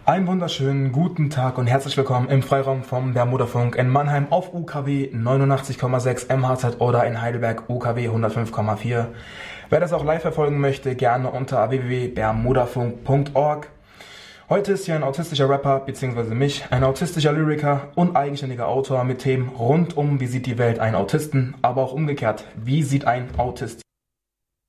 Einen wunderschönen guten Tag und herzlich willkommen im Freiraum vom Bermudafunk in Mannheim auf UKW 89,6 MHz oder in Heidelberg UKW 105,4. Wer das auch live verfolgen möchte, gerne unter www.bermudafunk.org. Heute ist hier ein autistischer Rapper bzw. mich, ein autistischer Lyriker und eigenständiger Autor mit Themen rund um wie sieht die Welt einen Autisten, aber auch umgekehrt, wie sieht ein Autist